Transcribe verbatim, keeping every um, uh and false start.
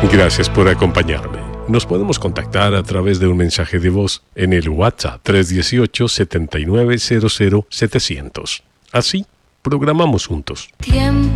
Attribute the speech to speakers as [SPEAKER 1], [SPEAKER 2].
[SPEAKER 1] Gracias por acompañarme. Nos podemos contactar a través de un mensaje de voz en el WhatsApp tres uno ocho, siete nueve cero cero, siete cero cero. Así, programamos juntos.
[SPEAKER 2] Tiempo.